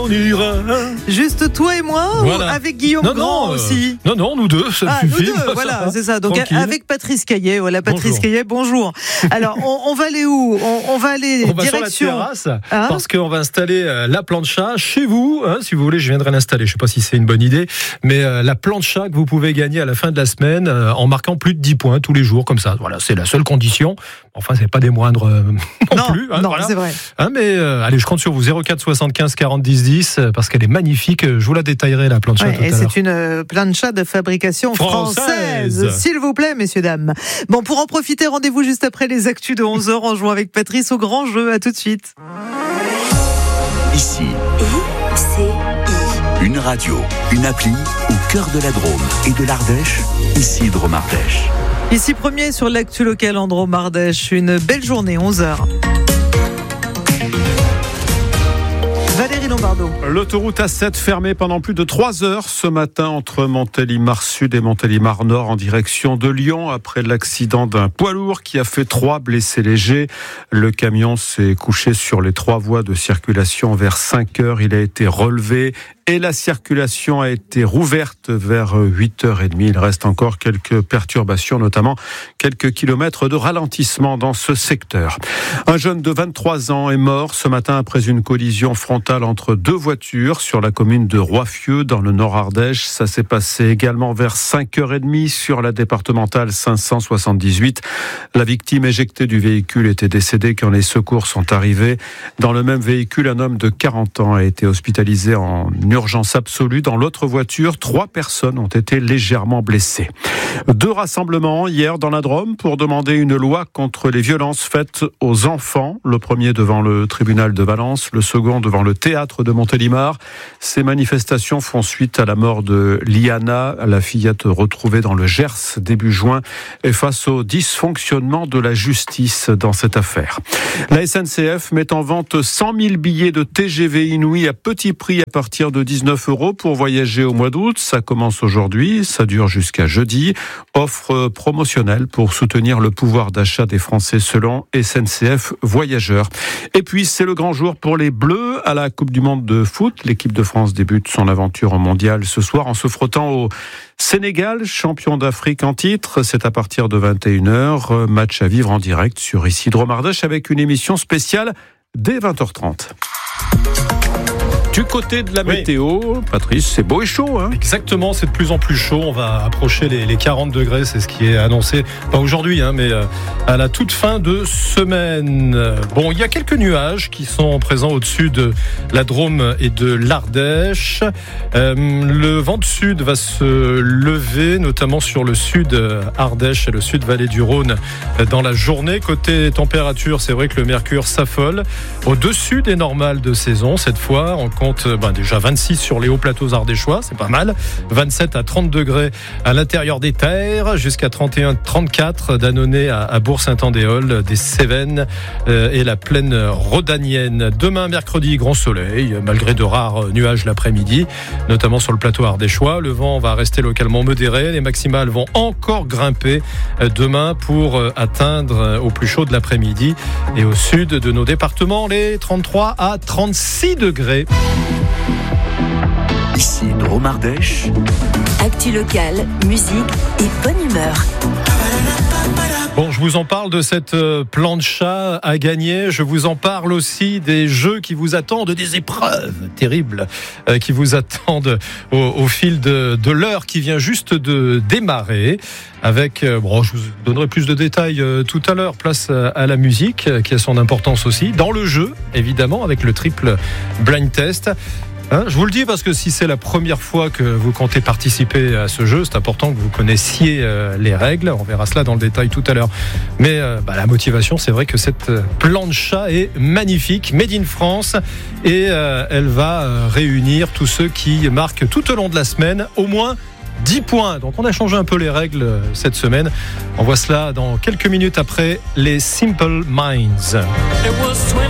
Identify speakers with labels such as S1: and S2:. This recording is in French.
S1: On ira.
S2: Juste toi et moi
S1: Voilà.
S2: ou avec Guillaume Grand aussi
S1: Non, nous deux, ça suffit.
S2: Nous deux, voilà, c'est ça. Donc
S1: tranquille.
S2: avec Patrice Caillet, voilà, Patrice
S1: Bonjour.
S2: Caillet, bonjour. Alors, on va aller où on va aller
S1: On va sur la
S2: direction.
S1: terrasse parce qu'on va installer la plancha chez vous. Si vous voulez, je viendrai l'installer. Je ne sais pas si c'est une bonne idée, mais la plancha que vous pouvez gagner à la fin de la semaine en marquant plus de 10 points tous les jours, comme ça. Voilà, c'est la seule condition. Enfin, c'est pas des moindres non plus.
S2: Non,
S1: voilà.
S2: c'est vrai.
S1: Mais allez, je compte sur vous. 04 75 40 10 10 parce qu'elle est magnifique. Je vous la détaillerai, la plancha,
S2: Ouais,
S1: tout à
S2: et
S1: l'heure.
S2: c'est une plancha de fabrication française. S'il vous plaît, messieurs, dames. Bon, pour en profiter, rendez-vous juste après les actus de 11h en jouant avec Patrice au grand jeu. À tout de suite.
S3: Ici, une radio, une appli au cœur de la Drôme et de l'Ardèche, ici Drôme Ardèche.
S2: Ici premier sur l'actu local en Drôme Ardèche. Une belle journée, 11h. Valérie Lombardo.
S4: L'autoroute A7 fermée pendant plus de 3 heures ce matin entre Montélimar Sud et Montélimar Nord en direction de Lyon après l'accident d'un poids lourd qui a fait 3 blessés légers. Le camion s'est couché sur les 3 voies de circulation vers 5 heures. Il a été relevé et la circulation a été rouverte vers 8h30. Il reste encore quelques perturbations, notamment quelques kilomètres de ralentissement dans ce secteur. Un jeune de 23 ans est mort ce matin après une collision frontale entre 2 voitures sur la commune de Roiffieux dans le Nord Ardèche. Ça s'est passé également vers 5h30 sur la départementale 578. La victime éjectée du véhicule était décédée quand les secours sont arrivés. Dans le même véhicule, un homme de 40 ans a été hospitalisé en urgence absolue. Dans l'autre voiture, 3 personnes ont été légèrement blessées. 2 rassemblements hier dans la Drôme pour demander une loi contre les violences faites aux enfants. Le premier devant le tribunal de Valence, le second devant le théâtre de Montélimar. Ces manifestations font suite à la mort de Liana, la fillette retrouvée dans le Gers début juin, et face au dysfonctionnement de la justice dans cette affaire. La SNCF met en vente 100 000 billets de TGV Inouï à petit prix à partir de 19 € pour voyager au mois d'août. Ça commence aujourd'hui, ça dure jusqu'à jeudi. Offre promotionnelle pour soutenir le pouvoir d'achat des Français selon SNCF Voyageurs. Et puis c'est le grand jour pour les Bleus à la Coupe du Monde de foot. L'équipe de France débute son aventure en mondial ce soir en se frottant au Sénégal, champion d'Afrique en titre. C'est à partir de 21h. Match à vivre en direct sur ici Drôme Ardèche avec une émission spéciale dès 20h30. Du côté de la météo, Patrice, c'est beau et chaud.
S1: Exactement, c'est de plus en plus chaud. On va approcher les 40 degrés, c'est ce qui est annoncé, pas aujourd'hui, mais à la toute fin de semaine. Bon, il y a quelques nuages qui sont présents au-dessus de la Drôme et de l'Ardèche. Le vent de sud va se lever, notamment sur le sud Ardèche et le sud Vallée du Rhône dans la journée. Côté température, c'est vrai que le mercure s'affole. Au-dessus des normales de saison, cette fois, on compte déjà 26 sur les hauts plateaux ardéchois, c'est pas mal. 27 à 30 degrés à l'intérieur des terres, jusqu'à 31-34 d'Annonay à Bourg-Saint-Andéol, des Cévennes et la plaine rhodanienne. Demain, mercredi, grand soleil, malgré de rares nuages l'après-midi, notamment sur le plateau ardéchois. Le vent va rester localement modéré. Les maximales vont encore grimper demain pour atteindre au plus chaud de l'après-midi et au sud de nos départements les 33 à 36 degrés.
S3: Ici Drôme Ardèche.
S5: Actu locale, musique et bonne humeur.
S1: Bon, je vous en parle de cette plancha à gagner. Je vous en parle aussi des jeux qui vous attendent, des épreuves terribles qui vous attendent au fil de l'heure qui vient juste de démarrer. Avec, je vous donnerai plus de détails tout à l'heure. Place à la musique qui a son importance aussi. Dans le jeu, évidemment, avec le triple blind test. Je vous le dis parce que si c'est la première fois que vous comptez participer à ce jeu, c'est important que vous connaissiez les règles. On verra cela dans le détail tout à l'heure. Mais la motivation, c'est vrai que cette plancha est magnifique, made in France, et elle va réunir tous ceux qui marquent tout au long de la semaine au moins 10 points. Donc on a changé un peu les règles cette semaine. On voit cela dans quelques minutes après les Simple Minds.